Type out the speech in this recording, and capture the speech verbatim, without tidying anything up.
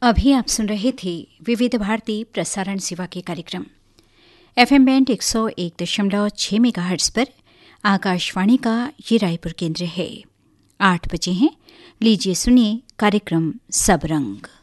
अभी आप सुन रहे थे विविध भारती प्रसारण सेवा के कार्यक्रम एफएम बैंड एक सौ एक दशमलव छह मेगाहर्ट्ज पर। आकाशवाणी का ये रायपुर केंद्र है। आठ बजे हैं, लीजिए सुनिए कार्यक्रम सब रंग।